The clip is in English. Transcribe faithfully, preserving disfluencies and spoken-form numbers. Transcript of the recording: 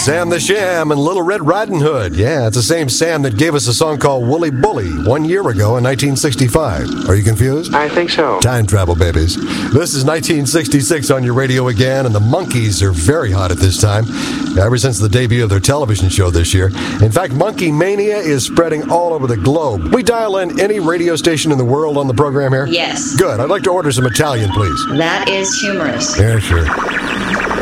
Sam the Sham and Little Red Riding Hood. Yeah, it's the same Sam that gave us a song called Wooly Bully one year ago in nineteen sixty-five. Are you confused? I think so. Time travel, babies. This is nineteen sixty-six on your radio again, and the Monkees are very hot at this time, ever since the debut of their television show this year. In fact, Monkey Mania is spreading all over the globe. We dial in any radio station in the world on the program here? Yes. Good. I'd like to order some Italian, please. That is humorous. Yeah, sure.